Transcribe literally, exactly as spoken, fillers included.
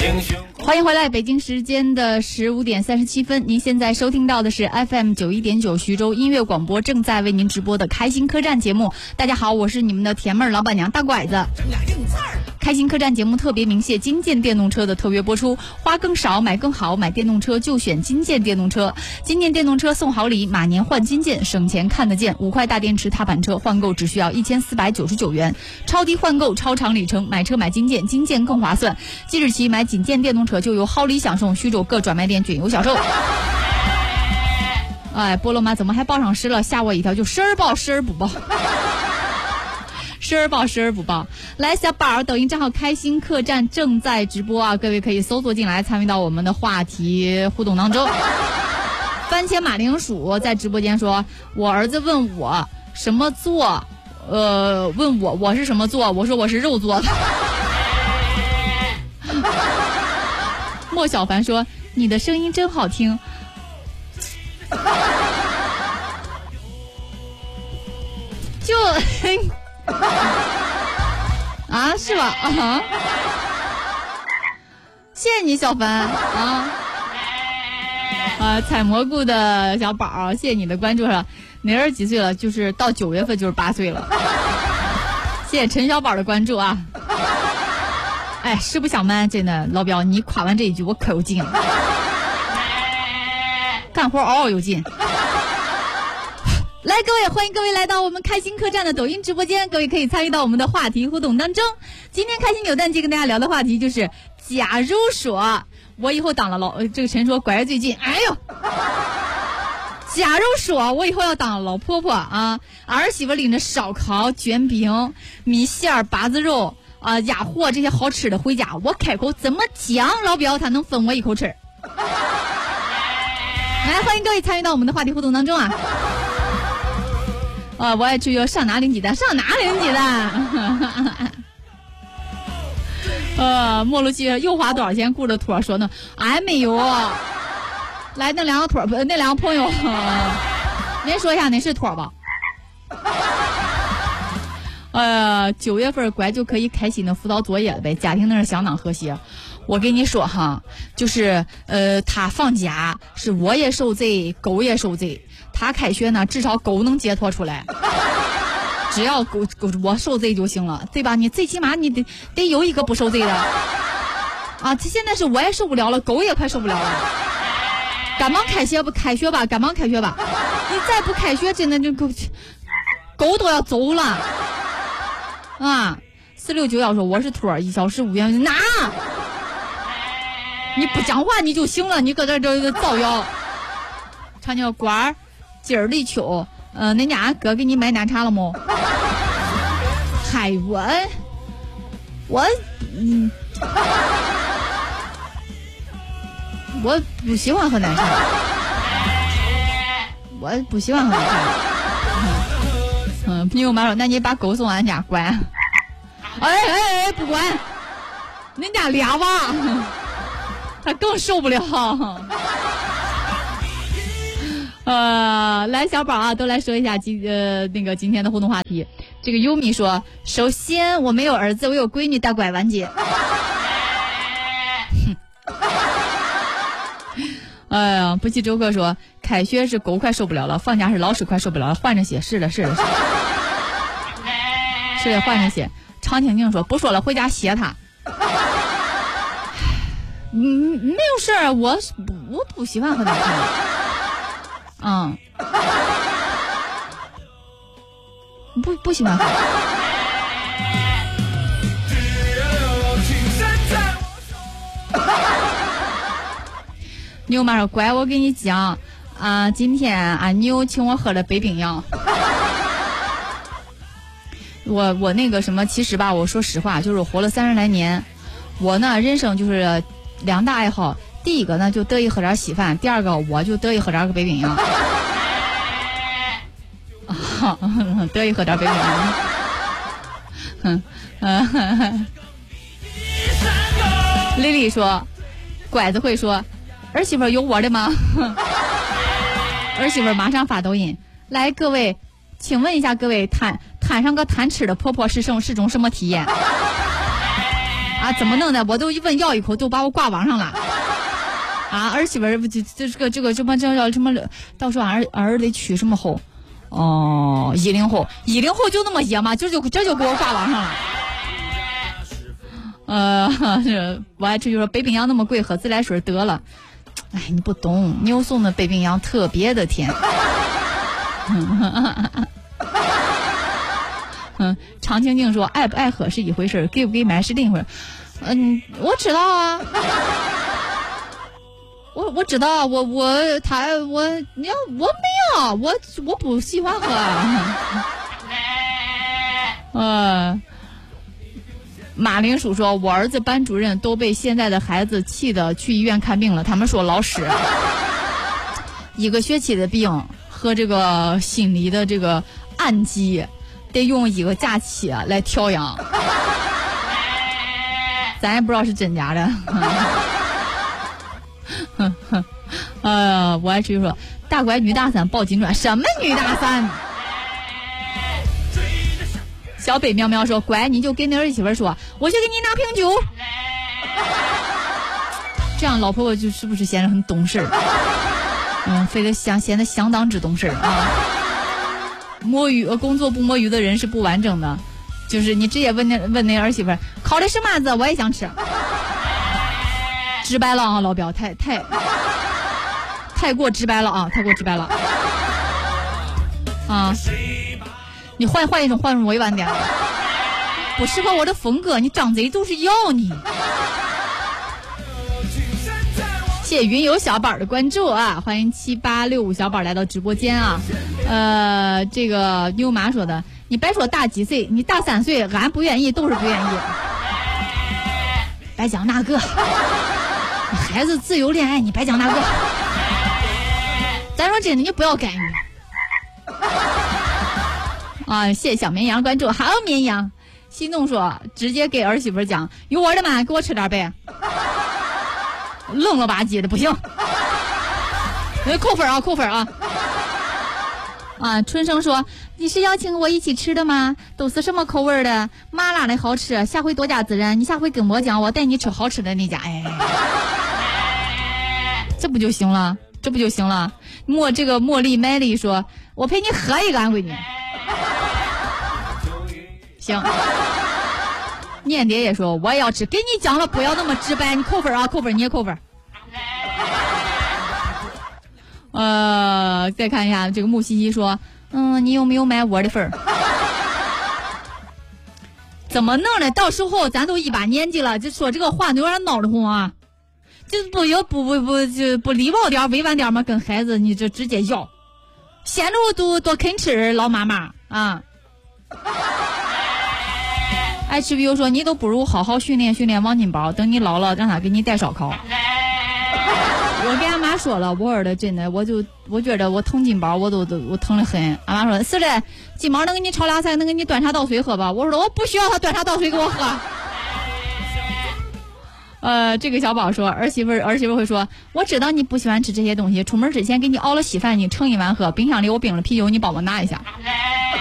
欢迎回来，北京时间的十五点三十七分，您现在收听到的是 F M 九一点九徐州音乐广播正在为您直播的开心客栈节目。大家好，我是你们的甜妹儿老板娘大拐子。开心客栈节目特别鸣谢金建电动车的特约播出，花更少买更好，买电动车就选金建电动车。金建电动车送好礼，马年换金建，省钱看得见。五块大电池踏板车换购只需要一千四百九十九元，超低换购，超长里程，买车买金建，金建更划算。即日起买锦建电动车就有好礼享受，徐州各专卖店均有销售。哎，菠萝妈怎么还报上诗了？吓我一跳，就时而报时而不报。时而报时而不报。来，小宝抖音账号开心客栈正在直播啊，各位可以搜索进来参与到我们的话题互动当中。番茄马铃薯在直播间说，我儿子问我什么座，呃，问我我是什么座，我说我是肉做的。莫小凡说，你的声音真好听。就啊，是吧？啊，谢谢你，小凡啊！啊，采蘑菇的小宝，谢谢你的关注了。你儿几岁了？就是到九月份就是八岁了。谢谢陈小宝的关注啊！哎，实不相瞒，真的，老表，你夸完这一句，我可有劲了，干活嗷嗷有劲。来，各位，欢迎各位来到我们开心客栈的抖音直播间，各位可以参与到我们的话题互动当中。今天开心扭蛋机跟大家聊的话题就是，假如说我以后当了老，这个陈说拐着最近，哎呦，假如说我以后要当老婆婆啊，儿媳妇领着烧烤、卷饼、米线、八子肉啊、鸭货这些好吃的回家，我开口怎么讲，老表他能分我一口吃。来，欢迎各位参与到我们的话题互动当中啊。啊，我爱吃哟，上哪领鸡蛋？上哪领鸡蛋？呃，莫露西又花多少钱雇着托说呢？哎，没有。来，那两个托，那两个朋友，您说一下哪是托吧？呃，九月份乖就可以开心的辅导作业了呗，家庭那是相当和谐。我跟你说哈，就是呃，他放假是我也受罪，狗也受罪。他开学呢，至少狗能解脱出来，只要狗狗我受罪就行了，对吧？你最起码你得得有一个不受罪的啊！这现在是我也受不了了，狗也快受不了了。赶忙开学不开学吧，赶忙开学吧！你再不开学，真的就狗狗都要走了啊！四六九要说我是托儿，一小时五元拿，你不讲话你就行了，你搁这这造谣。长鸟官儿。今儿立秋，呃，恁家哥给你买奶茶了吗？嗨，我，我，嗯，我不喜欢喝奶茶，我不喜欢喝奶茶。嗯，朋友们说，那你把狗送俺家管？哎哎哎，不管，恁家俩娃，他更受不了。呃，来小宝啊，都来说一下今呃那个今天的互动话题。这个优米说，首先我没有儿子，我有闺女大拐弯姐。哎呀，不气周克说，开学是狗快受不了了，放假是老师快受不了了，换着写。是的，是的，是的，是的，换着写。常婷婷说，不说了，回家歇他。嗯，没有事儿，我不我不喜欢喝奶茶。嗯，不不喜欢喝。牛妈说，乖，我给你讲啊，今天俺牛请我喝了北冰洋。我我那个什么，其实吧，我说实话，就是活了三十来年，我呢人生就是两大爱好。第一个呢就得意喝点稀饭，第二个我就得意喝点个北冰洋。啊，得意喝点北冰洋。哼，嗯。丽丽说，拐子会说，儿媳妇有我的吗？儿媳妇马上发抖音来，各位，请问一下各位，摊摊上个贪吃的婆婆是种是种什么体验？啊， 啊，怎么弄的？我都一问要一口，都把我挂网上了。啊，儿媳妇儿这这这个这个什么这叫什么？到时候儿儿得娶什么后？哦，一零后，一零后就那么野吗？这就这就给我挂网上了。呃，我爱吃就说北冰洋那么贵，喝自来水得了。哎，你不懂，牛送的北冰洋特别的甜。嗯，常青静说爱不爱喝是一回事，给不给买是另一回事。嗯，我知道啊。我我知道，我我他我你要我没有，我我不喜欢喝。呃，马铃薯说，我儿子班主任都被现在的孩子气得去医院看病了。他们说老师，一个学期的病和这个心理的这个暗疾，得用一个假期来调养。咱也不知道是真假的。哼哼，呃，我爱吃就说大拐女大三抱金砖，什么女大三？小北喵喵说，乖，你就跟你儿媳妇说，我去给你拿瓶酒。这样老婆婆就是不是显得很懂事儿？嗯，非得想显得相当之懂事儿啊。摸鱼工作不摸鱼的人是不完整的，就是你直接问那问那儿媳妇烤的是嘛子，我也想吃。直白了啊，老表，太太太过直白了啊，太过直白了啊！你换换一种，换一种委婉点，不适合我的风格，你张嘴就是要你。谢谢云游小宝的关注啊，欢迎七八六五小宝来到直播间啊。呃，这个妞妈说的，你别说大几岁，你大三岁，俺不愿意，都是不愿意。别讲那个。孩子自由恋爱，你别讲那个。咱说真的，你不要干预。啊，谢谢小绵羊关注，好绵羊。心动说，直接给儿媳妇讲，有我的吗？给我吃点呗。愣了吧唧的，不行。扣分啊，扣分啊。啊，春生说，你是邀请我一起吃的吗？都是什么口味的？麻辣的好吃，下回多加孜然。你下回跟我讲，我带你吃好吃的那家。哎。这不就行了？这不就行了？茉这个茉莉麦莉说，我陪你喝一个，俺闺女。行。念蝶也说，我也要吃，给你讲了，不要那么直白，你扣分啊，扣分，你也扣分。呃，再看一下这个木西西说，嗯，你有没有买我的份儿？怎么弄的？到时候咱都一把年纪了，就说这个话都有点闹得慌啊。就不要不不不就不礼貌点委婉点嘛，跟孩子你就直接要，显得我都多肯吃老妈妈啊。爱吃 V 说，你都不如好好训练训练王金宝，等你老了让他给你带烧烤。我跟俺妈说了，我儿子真的，我就我觉得我疼金宝，我都都我疼得很。俺妈说是的，金宝能给你炒俩菜，能给你端茶倒水喝吧？我说我不需要他端茶倒水给我喝。呃，这个小宝说，儿媳妇儿媳妇会说，我知道你不喜欢吃这些东西，出门之前给你熬了稀饭，你盛一碗喝，冰箱里有冰的啤酒，你帮我拿一下。